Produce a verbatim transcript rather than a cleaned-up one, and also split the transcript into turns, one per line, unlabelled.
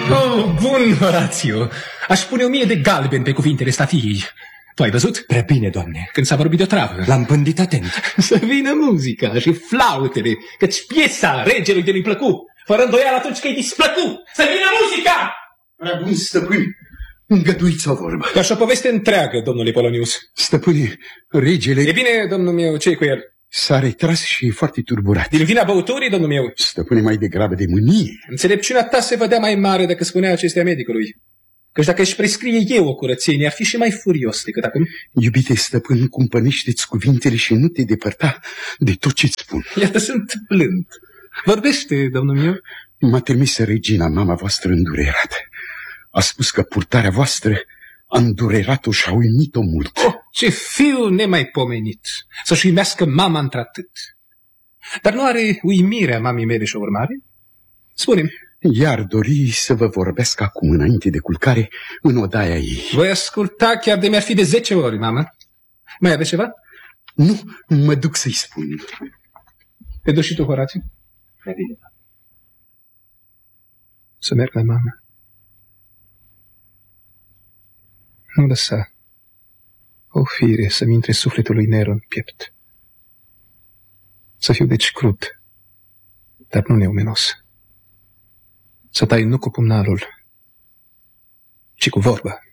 Oh, bun, Horațiu. Aș pune o mie de galbeni pe cuvintele statiei. Tu ai văzut?
Prea bine, Doamne.
Când s-a vorbit de o travă.
L-am pândit atent.
Să vină muzica și flautele, căci piesa regelui de-i plăcu. Fără îndoială atunci că-i displăcu. Să vină muzica!
Prea bun, stăpâni. Îngăduiți o vorbă.
Ca și o poveste întreagă, domnule Polonius.
Stăpâne, regele...
E bine, domnul meu, ce-i cu el?
S-a retras și e foarte turburat.
Din vina băuturii, domnul meu?
Stăpâne, mai degrabă de mânie.
Înțelepciunea ta se vedea mai mare dacă spunea acestea medicului. Căci dacă își prescrie eu o curățenie, ar fi și mai furios decât acum.
Iubite stăpân, cumpănește-ți cuvintele și nu te depărta de tot ce-ți spun.
Iată, sunt blând. Vorbește, domnul meu.
M-a trimis regina, mama voastră, îndurerată. A spus că purtarea voastră a îndurerat-o și a uimit-o mult.
Oh, ce fiu nemaipomenit! Să-și uimească mama într-atât. Dar nu are uimirea mamii mele și o urmare? Spune-mi.
Iar dori să vă vorbesc acum, înainte de culcare, în odaia ei.
Voi asculta chiar de mi-ar fi de zece ori, mama. Mai aveți ceva?
Nu, mă duc să-i spun.
Te duci și tu, Horațiu? Să merg la mama. Nu lăsa o fire să-mi intre sufletul lui Nero în piept. Să fiu deci crud, dar nu neumenos. Să tai nu cu pumnalul, ci cu vorba.